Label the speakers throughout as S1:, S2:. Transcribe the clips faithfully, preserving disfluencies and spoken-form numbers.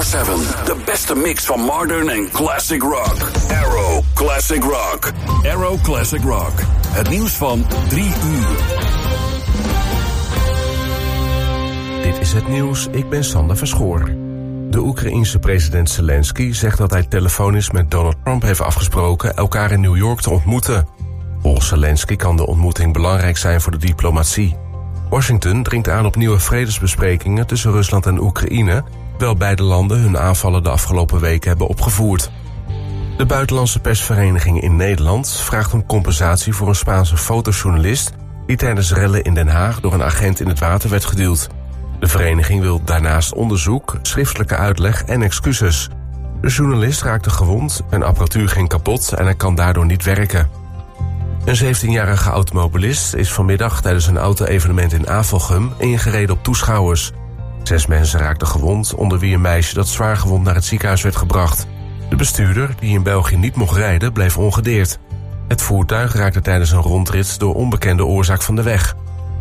S1: zeven. De beste mix van modern en classic rock. Arrow Classic Rock. Arrow Classic Rock. Het nieuws van drie uur.
S2: Dit is het nieuws, ik ben Sander Verschoor. De Oekraïense president Zelensky zegt dat hij telefonisch met Donald Trump heeft afgesproken elkaar in New York te ontmoeten. Volgens Zelensky kan de ontmoeting belangrijk zijn voor de diplomatie. Washington dringt aan op nieuwe vredesbesprekingen tussen Rusland en Oekraïne, terwijl beide landen hun aanvallen de afgelopen weken hebben opgevoerd. De buitenlandse persvereniging in Nederland vraagt om compensatie voor een Spaanse fotojournalist die tijdens rellen in Den Haag door een agent in het water werd geduwd. De vereniging wil daarnaast onderzoek, schriftelijke uitleg en excuses. De journalist raakte gewond, zijn apparatuur ging kapot en hij kan daardoor niet werken. Een zeventienjarige automobilist is vanmiddag tijdens een auto-evenement in Avelgem ingereden op toeschouwers. Zes mensen raakten gewond, onder wie een meisje dat zwaar gewond naar het ziekenhuis werd gebracht. De bestuurder, die in België niet mocht rijden, bleef ongedeerd. Het voertuig raakte tijdens een rondrit door onbekende oorzaak van de weg.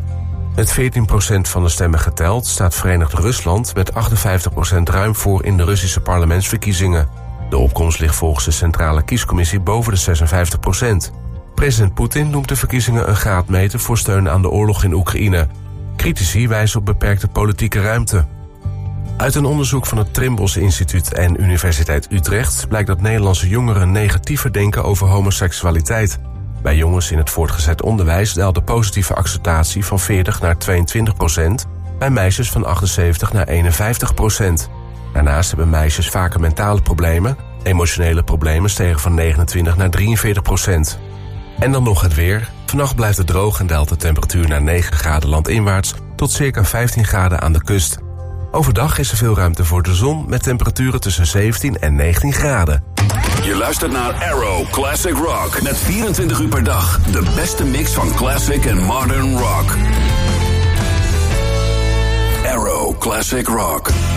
S2: Met veertien procent van de stemmen geteld staat Verenigd Rusland met achtenvijftig procent ruim voor in de Russische parlementsverkiezingen. De opkomst ligt volgens de Centrale Kiescommissie boven de zesenvijftig procent. President Poetin noemt de verkiezingen een graadmeter voor steun aan de oorlog in Oekraïne. Critici wijzen op beperkte politieke ruimte. Uit een onderzoek van het Trimbos Instituut en Universiteit Utrecht blijkt dat Nederlandse jongeren negatiever denken over homoseksualiteit. Bij jongens in het voortgezet onderwijs daalt de positieve acceptatie van veertig naar tweeëntwintig procent, bij meisjes van achtenzeventig naar eenenvijftig procent. Daarnaast hebben meisjes vaker mentale problemen, emotionele problemen stegen van negenentwintig naar drieënveertig procent. En dan nog het weer. Vannacht blijft het droog en daalt de temperatuur naar negen graden landinwaarts tot circa vijftien graden aan de kust. Overdag is er veel ruimte voor de zon met temperaturen tussen zeventien en negentien graden.
S1: Je luistert naar Arrow Classic Rock. Met vierentwintig uur per dag de beste mix van classic en modern rock. Arrow Classic Rock.